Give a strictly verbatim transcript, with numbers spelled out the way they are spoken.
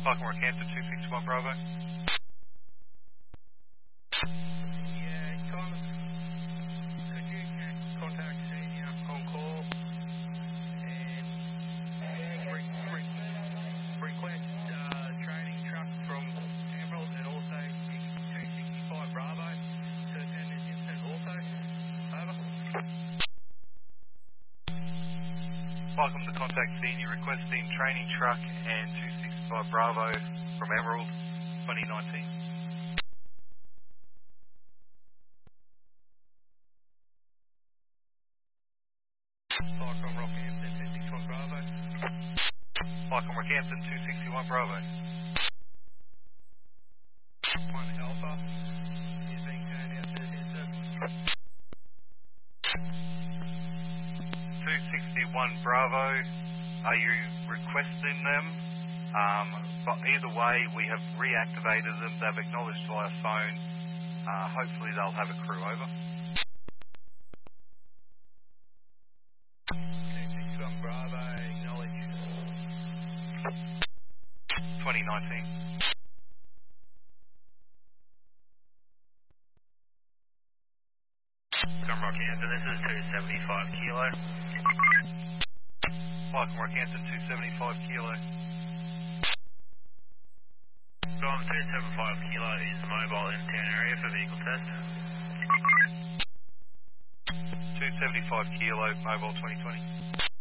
Falcon Rockhampton two sixty-one Bravo. Yeah, kind of. Could you contact senior on call and re- re- request uh, training truck from Emerald and also two sixty-five Bravo to attend this incident also? Over. Welcome to contact senior requesting training truck and two sixty-five Bravo from Emerald twenty nineteen. Falcon Rockhampton two sixty-one Bravo. Falcon Rockhampton two sixty-one Bravo. One Alpha is being turned out to this incident. two sixty-one Bravo, are you requesting them? Um, but either way, we have reactivated them. They've acknowledged via phone. Uh, hopefully they'll have a crew over. two sixty-one Bravo, acknowledge. twenty nineteen. Falcon Rockhampton, this is two seventy-five Kilo. Falcon Rockhampton two seventy-five Kilo. Storm two seventy-five Kilo is mobile in town area for vehicle test. two seventy-five Kilo, mobile twenty twenty.